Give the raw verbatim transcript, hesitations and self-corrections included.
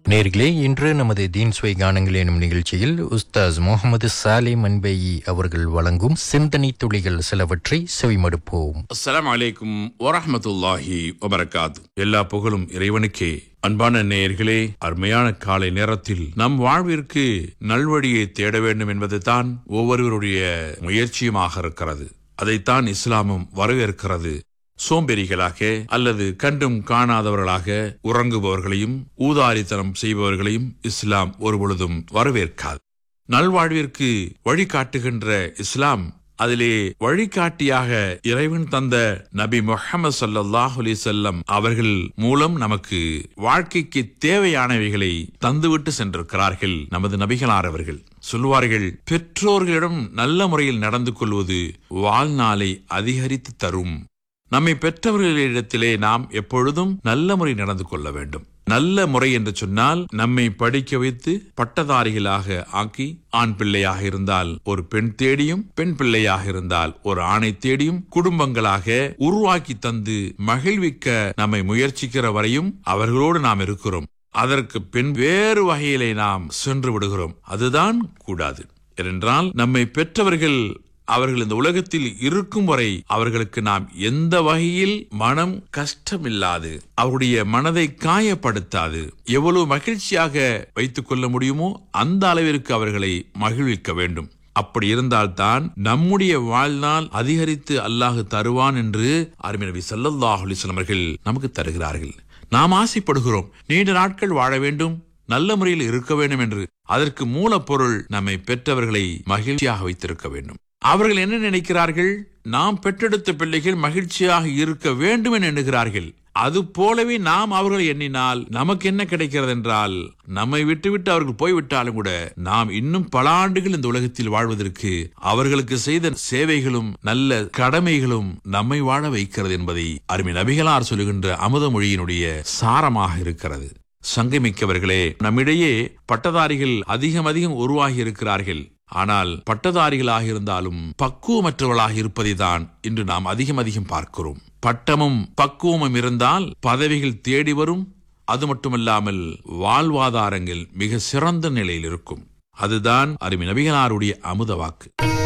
நேர்களே, இன்று நமது தீன் சுவை கானங்கள் எனும் நிகழ்ச்சியில் உஸ்தாஸ் முகமது சாலே மன்பேயி அவர்கள் வழங்கும் சிந்தனை துளிகள் சிலவற்றை செவிமடுப்போம். அஸ்ஸலாமு அலைக்கும் வரஹ்மத்துல்லாஹி வபரகாத்து. எல்லா புகழும் இறைவனுக்கே. அன்பான நேயர்களே, அருமையான காலை நேரத்தில் நம் வாழ்விற்கு நல்வழியை தேட வேண்டும் என்பதுதான் ஒவ்வொருவருடைய முயற்சியுமாக இருக்கிறது. அதைத்தான் இஸ்லாமும் வரவேற்கிறது. சோம்பேறிகளாக அல்லது கண்டும் காணாதவர்களாக உறங்குபவர்களையும் ஊதாரித்தனம் செய்பவர்களையும் இஸ்லாம் ஒருபொழுதும் வரவேற்காது. நல்வாழ்விற்கு வழிகாட்டுகின்ற இஸ்லாம், அதிலே வழிகாட்டியாக இறைவன் தந்த நபி முஹம்மது ஸல்லல்லாஹு அலைஹி வஸல்லம் அவர்கள் மூலம் நமக்கு வாழ்க்கைக்கு தேவையானவைகளை தந்துவிட்டு சென்றிருக்கிறார்கள். நமது நபிகளார் அவர்கள் சொல்வார்கள், பெற்றோர்களிடம் நல்ல முறையில் நடந்து கொள்வது வாழ்நாளை அதிகரித்து தரும். நம்மை பெற்றவர்களிடத்திலே நாம் எப்பொழுதும் நல்ல முறை நடந்து கொள்ள வேண்டும். நல்ல முறை என்று சொன்னால், நம்மை படிக்க வைத்து பட்டதாரிகளாக ஆக்கி, ஆண் பிள்ளையாக இருந்தால் ஒரு பெண் தேடியும், பெண் பிள்ளையாக இருந்தால் ஒரு ஆணை தேடியும் குடும்பங்களாக உருவாக்கி தந்து மகிழ்விக்க நம்மை முயற்சிக்கிற வரையும் அவர்களோடு நாம் இருக்கிறோம். அதற்கு பின் வேறு வகையிலே நாம் சென்று விடுகிறோம். அதுதான் கூடாது. ஏனென்றால் நம்மை பெற்றவர்கள் அவர்கள் இந்த உலகத்தில் இருக்கும் வரை அவர்களுக்கு நாம் எந்த வகையில் மனம் கஷ்டமில்லாது, அவருடைய மனதை காயப்படுத்தாது, எவ்வளவு மகிழ்ச்சியாக வைத்துக் கொள்ள முடியுமோ அந்த அளவிற்கு அவர்களை மகிழ்விக்க வேண்டும். அப்படி இருந்தால்தான் நம்முடைய வாழ்நாள் அதிகரித்து அல்லாஹ் தருவான் என்று அருமை நபி ஸல்லல்லாஹு அலைஹி வஸல்லம் அவர்கள் நமக்கு தருகிறார்கள். நாம் ஆசைப்படுகிறோம், நீண்ட நாட்கள் வாழ வேண்டும், நல்ல முறையில் இருக்க வேண்டும் என்று. அதற்கு மூலப்பொருள் நம்மை பெற்றவர்களை மகிழ்ச்சியாக வைத்திருக்க வேண்டும். அவர்கள் என்ன நினைக்கிறார்கள்? நாம் பெற்றெடுத்த பிள்ளைகள் மகிழ்ச்சியாக இருக்க வேண்டும் என எண்ணுகிறார்கள். அது போலவே நாம் அவர்களை எண்ணினால் நமக்கு என்ன கிடைக்கிறது என்றால், நம்மை விட்டுவிட்டு அவர்கள் போய்விட்டாலும் கூட நாம் இன்னும் பல ஆண்டுகள் இந்த உலகத்தில் வாழ்வதற்கு அவர்களுக்கு செய்த சேவைகளும் நல்ல கடமைகளும் நம்மை வாழ வைக்கிறது என்பதை அருமை நபிகளார் சொல்லுகின்ற அமுத மொழியினுடைய சாரமாக இருக்கிறது. சங்கமிக்கவர்களே, நம்மிடையே பட்டதாரிகள் அதிகம் அதிகம் உருவாகி இருக்கிறார்கள். ஆனால் பட்டதாரிகளாக இருந்தாலும் பக்குவமற்றவர்களாக இருப்பதை தான் இன்று நாம் அதிகம் அதிகம் பார்க்கிறோம். பட்டமும் பக்குவமும் இருந்தால் பதவிகள் தேடி வரும். அது மட்டுமல்லாமல் வாழ்வாதாரங்கள் மிக சிறந்த நிலையில் இருக்கும். அதுதான் அருமை நபிகளாருடைய அமுத வாக்கு.